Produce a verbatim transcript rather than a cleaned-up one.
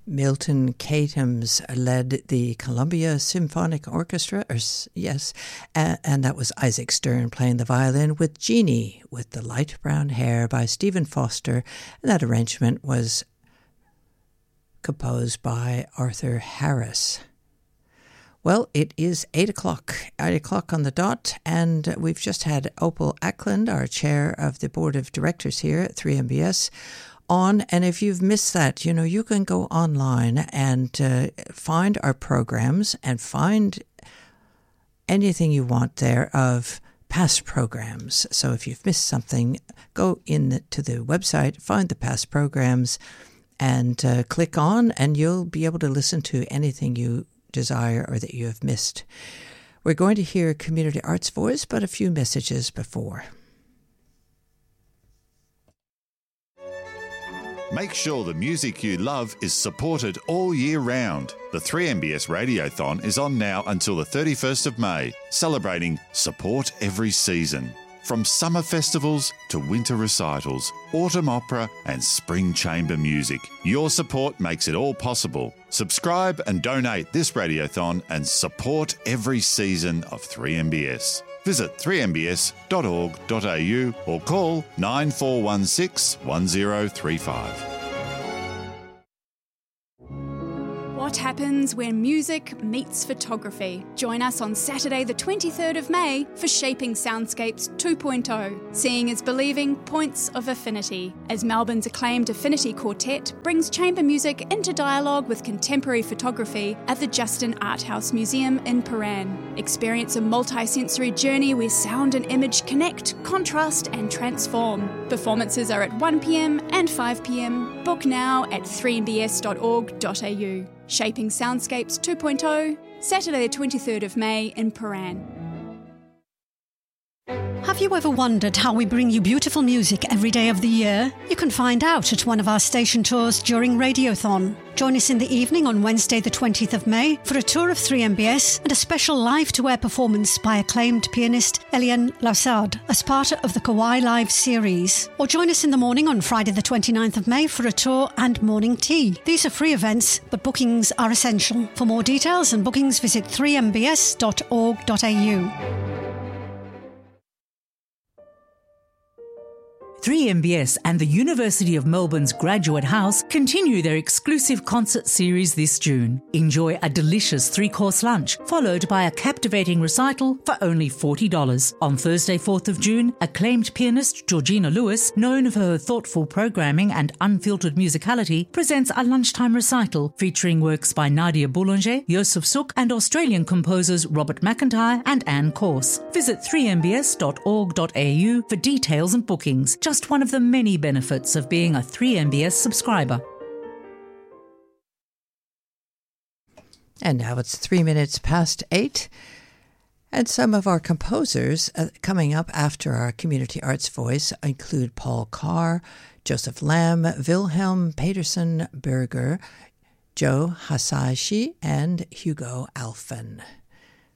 Milton Katims led the Columbia Symphonic Orchestra, or yes, and, and that was Isaac Stern playing the violin with Jeannie with the Light Brown Hair by Stephen Foster, and that arrangement was composed by Arthur Harris. Well, it is eight o'clock, eight o'clock on the dot, and we've just had Opal Ackland, our chair of the board of directors here at three M B S, on. And if you've missed that, you know, you can go online and uh, find our programs and find anything you want there of past programs. So if you've missed something, go in the, to the website, find the past programs, and uh, click on, and you'll be able to listen to anything you desire or that you have missed. We're going to hear Community Arts Voice, but a few messages before. Make sure the music you love is supported all year round. The three M B S Radiothon is on now until the thirty-first of May, celebrating Support Every Season. From summer festivals to winter recitals, autumn opera and spring chamber music, your support makes it all possible. Subscribe and donate this radiothon and support every season of three M B S. Visit three m b s dot org dot a u or call nine four one six, one zero three five. What happens when music meets photography? Join us on Saturday the twenty-third of May for Shaping Soundscapes two point oh, Seeing is Believing, Points of Affinity, as Melbourne's acclaimed Affinity Quartet brings chamber music into dialogue with contemporary photography at the Justin Art House Museum in Paran. Experience a multi-sensory journey where sound and image connect, contrast and transform. Performances are at one p m and five p m. Book now at three m b s dot org dot a u. Shaping Soundscapes two point oh, Saturday the twenty-third of May in Paran. Have you ever wondered how we bring you beautiful music every day of the year? You can find out at one of our station tours during Radiothon. Join us in the evening on Wednesday the twentieth of May for a tour of three M B S and a special live-to-air performance by acclaimed pianist Eliane Lausard as part of the Kawai Live series. Or join us in the morning on Friday the twenty-ninth of May for a tour and morning tea. These are free events, but bookings are essential. For more details and bookings, visit three m b s dot org dot a u. three M B S and the University of Melbourne's Graduate House continue their exclusive concert series this June. Enjoy a delicious three-course lunch, followed by a captivating recital for only forty dollars. On Thursday, fourth of June, acclaimed pianist Georgina Lewis, known for her thoughtful programming and unfiltered musicality, presents a lunchtime recital featuring works by Nadia Boulanger, Joseph Suk, and Australian composers Robert McIntyre and Anne Corse. Visit three m b s dot org dot a u for details and bookings. Just one of the many benefits of being a three M B S subscriber. And now it's three minutes past eight. And some of our composers uh, coming up after our Community Arts Voice include Paul Carr, Joseph Lamb, Wilhelm Peterson Berger, Joe Hasaishi, and Hugo Alphen.